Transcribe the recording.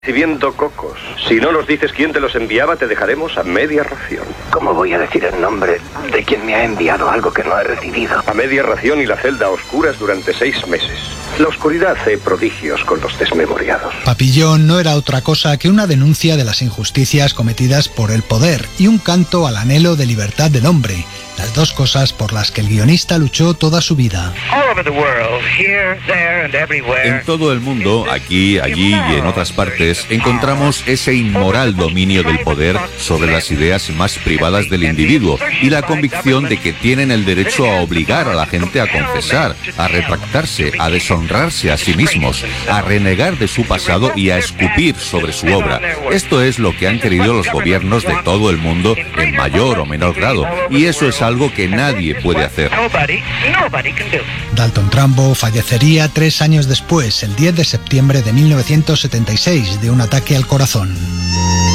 Recibiendo cocos. Si no nos dices quién te los enviaba, te dejaremos a media ración. ¿Cómo voy a decir el nombre de quien me ha enviado algo que no he recibido? A media ración y la celda a oscuras durante 6 meses. La oscuridad hace prodigios con los desmemoriados. Papillón no era otra cosa que una denuncia de las injusticias cometidas por el poder y un canto al anhelo de libertad del hombre, las dos cosas por las que el guionista luchó toda su vida. En todo el mundo, aquí, allí y en otras partes, encontramos ese inmoral dominio del poder sobre las ideas más privadas del individuo y la convicción de que tienen el derecho a obligar a la gente a confesar, a retractarse, a deshonrarse a sí mismos, a renegar de su pasado y a escupir sobre su obra. Esto es lo que han querido los gobiernos de todo el mundo en mayor o menor grado, y eso es algo que nadie puede hacer. Dalton Trumbo fallecería 3 años después, el 10 de septiembre de 1976, de un ataque al corazón.